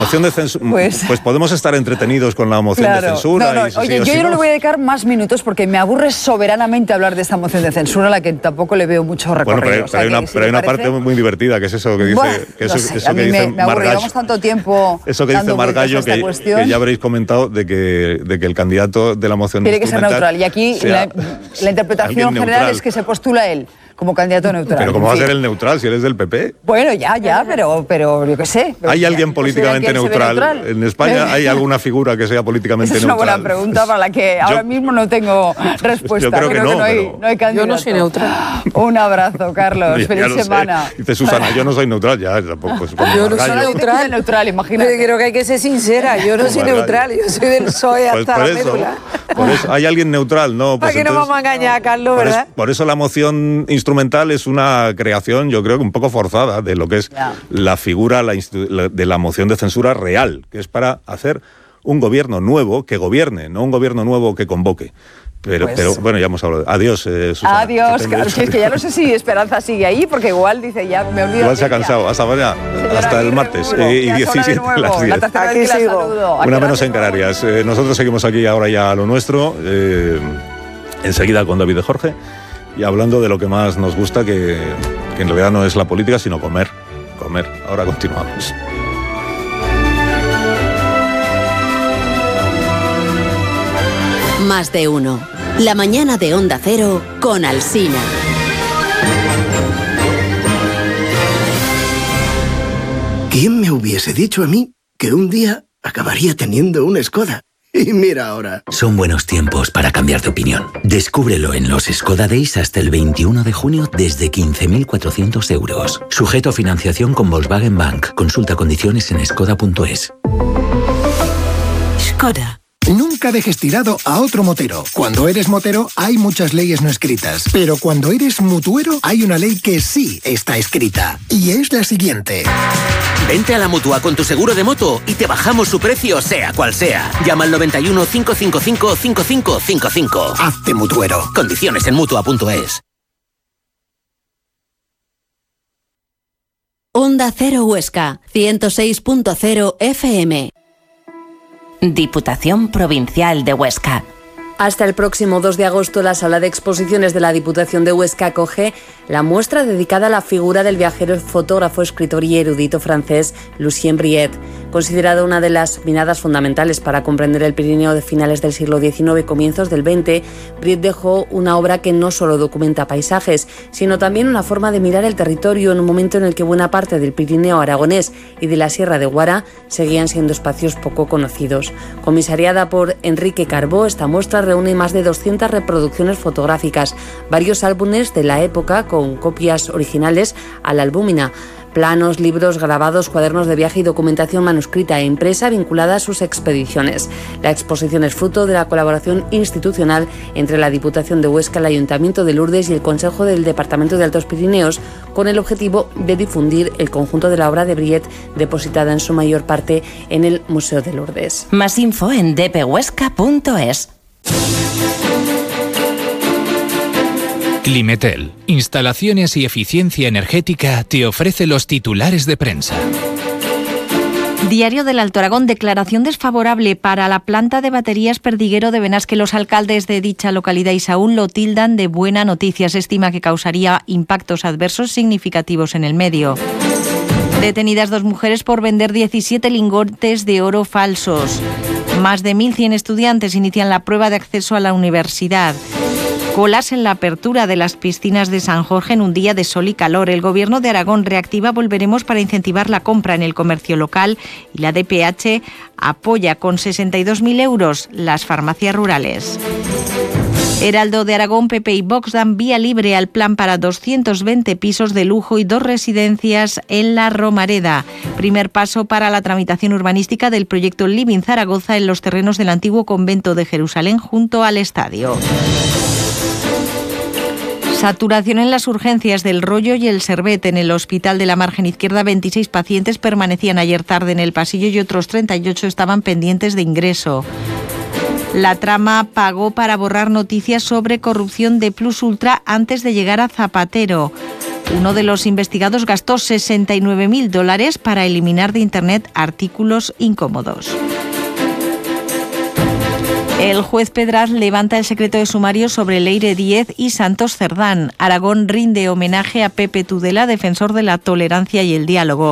Moción de censura, pues podemos estar entretenidos con la moción de censura. Oye, yo no le voy a dedicar más minutos porque me aburre soberanamente hablar de esta moción de censura, a la que tampoco le veo mucho recorrido. Bueno, pero hay una parte muy divertida, que es eso que dice, me aburre, llevamos tanto tiempo eso que dice Margallo, que ya habréis comentado, de que el candidato de la moción tiene que ser neutral. Y aquí la interpretación general es que se postula él como candidato neutral. Pero ¿cómo va a ser el neutral si eres del PP? Bueno, pero yo qué sé. ¿Hay alguien políticamente neutral en España? ¿Hay alguna figura que sea políticamente neutral? Es una buena pregunta para la que ahora mismo no tengo respuesta. Yo creo que no hay candidato. Yo no soy neutral. Un abrazo, Carlos. Feliz semana. Dice Susana, yo no soy neutral, ya tampoco. Yo no soy neutral, imagínate. Creo que hay que ser sincera. Yo no soy neutral, yo soy del PSOE hasta la médula. Por eso, ¿hay alguien neutral? No. ¿Para qué nos vamos a engañar, Carlos, verdad? Por eso la moción instrumental es una creación, yo creo que un poco forzada, de lo que es la figura de la moción de censura real, que es para hacer un gobierno nuevo que gobierne, no un gobierno nuevo que convoque. Pero bueno, ya hemos hablado. Adiós, Susana. Adiós, Carlos. Es que ya no sé si Esperanza sigue ahí, porque igual dice, ya me olvido. Igual se ha cansado. Hasta mañana. Hasta el martes. Y 17 a las 10. Aquí sigo. Una menos en Canarias. Nosotros seguimos aquí ahora ya a lo nuestro. Enseguida con David de Jorge. Y hablando de lo que más nos gusta, que en realidad no es la política, sino comer. Ahora continuamos. Más de uno. La mañana de Onda Cero con Alsina. ¿Quién me hubiese dicho a mí que un día acabaría teniendo una Skoda? Y mira ahora. Son buenos tiempos para cambiar de opinión. Descúbrelo en los Skoda Days hasta el 21 de junio desde 15.400 euros. Sujeto a financiación con Volkswagen Bank. Consulta condiciones en skoda.es. Skoda. Nunca dejes tirado a otro motero. Cuando eres motero hay muchas leyes no escritas, pero cuando eres mutuero hay una ley que sí está escrita, y es la siguiente. Vente a la Mutua con tu seguro de moto y te bajamos su precio sea cual sea. Llama al 91 555 5555. Hazte mutuero. Condiciones en Mutua.es. Onda Cero Huesca, 106.0 FM. Diputación Provincial de Huesca. Hasta el próximo 2 de agosto, la Sala de Exposiciones de la Diputación de Huesca acoge la muestra dedicada a la figura del viajero, fotógrafo, escritor y erudito francés Lucien Briet. Considerado una de las miradas fundamentales para comprender el Pirineo de finales del siglo XIX y comienzos del XX, Briet dejó una obra que no solo documenta paisajes, sino también una forma de mirar el territorio en un momento en el que buena parte del Pirineo aragonés y de la Sierra de Guara seguían siendo espacios poco conocidos. Comisariada por Enrique Carbó, esta muestra reúne más de 200 reproducciones fotográficas, varios álbumes de la época con copias originales a la albúmina, planos, libros, grabados, cuadernos de viaje y documentación manuscrita e impresa vinculada a sus expediciones. La exposición es fruto de la colaboración institucional entre la Diputación de Huesca, el Ayuntamiento de Lourdes y el Consejo del Departamento de Altos Pirineos, con el objetivo de difundir el conjunto de la obra de Briet, depositada en su mayor parte en el Museo de Lourdes. Más info en dphuesca.es. Climetel, instalaciones y eficiencia energética, te ofrece los titulares de prensa. Diario del Alto Aragón, declaración desfavorable para la planta de baterías Perdiguero de Benasque. Los alcaldes de dicha localidad y Saúl lo tildan de buena noticia. Se estima que causaría impactos adversos significativos en el medio. Detenidas 2 mujeres por vender 17 lingotes de oro falsos. Más de 1.100 estudiantes inician la prueba de acceso a la universidad. Colas en la apertura de las piscinas de San Jorge en un día de sol y calor. El Gobierno de Aragón reactiva Volveremos para incentivar la compra en el comercio local y la DPH apoya con 62.000 euros las farmacias rurales. Heraldo de Aragón, PP y Vox dan vía libre al plan para 220 pisos de lujo y 2 residencias en la Romareda. Primer paso para la tramitación urbanística del proyecto Living Zaragoza en los terrenos del antiguo convento de Jerusalén junto al estadio. Saturación en las urgencias del Rollo y el Servet. En el Hospital de la Margen Izquierda, 26 pacientes permanecían ayer tarde en el pasillo y otros 38 estaban pendientes de ingreso. La trama pagó para borrar noticias sobre corrupción de Plus Ultra antes de llegar a Zapatero. Uno de los investigados gastó $69.000 para eliminar de Internet artículos incómodos. El juez Pedraz levanta el secreto de sumario sobre Leire Díez y Santos Cerdán. Aragón rinde homenaje a Pepe Tudela, defensor de la tolerancia y el diálogo.